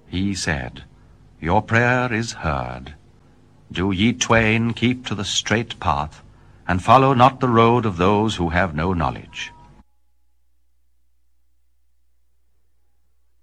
He said, Your prayer is heard. Do ye twain keep to the straight path, and follow not the road of those who have no knowledge.